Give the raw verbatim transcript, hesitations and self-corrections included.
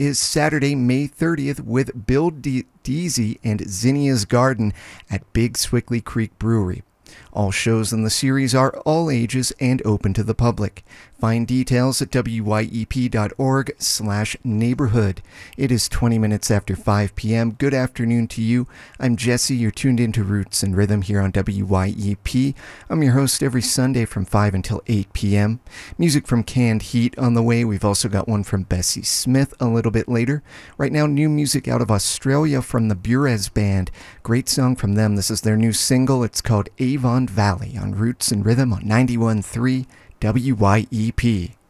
is Saturday, May thirtieth with Bill De- Deasy and Zinnia's Garden at Big Swickley Creek Brewery. All shows in the series are all ages and open to the public. Find details at wyep.org slash neighborhood. It is twenty minutes after five p.m. Good afternoon to you. I'm Jesse. You're tuned into Roots and Rhythm here on W Y E P. I'm your host every Sunday from five until eight p.m. Music from Canned Heat on the way. We've also got one from Bessie Smith a little bit later. Right now, new music out of Australia from the Burez Band. Great song from them. This is their new single. It's called Avon Valley on Roots and Rhythm on ninety-one point three W Y E P.